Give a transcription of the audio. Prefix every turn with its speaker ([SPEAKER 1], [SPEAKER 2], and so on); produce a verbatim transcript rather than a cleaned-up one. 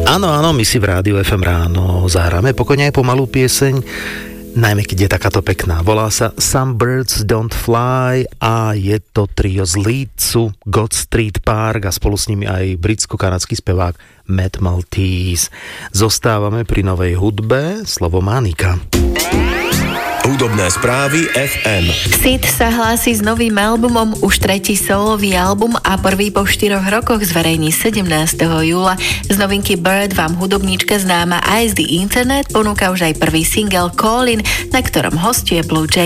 [SPEAKER 1] Áno, áno, my si v rádiu ef em ráno zahráme pokojne aj pomalú pieseň, najmä keď je takáto pekná. Volá sa Some Birds Don't Fly a je to trio z Leedsu, God Street Park a spolu s nimi aj britsko-kanadský spevák Matt Maltese. Zostávame pri novej hudbe, slovo má Nika.
[SPEAKER 2] Hudobné správy ef em.
[SPEAKER 3] Sid sa hlási s novým albumom, už tretí solový album a prvý po štyroch rokoch zverejní sedemnásteho júla. Z novinky Bird vám hudobníčka známa aj z The Internet ponúka už aj prvý single Callin, na ktorom hostuje Blue Jay.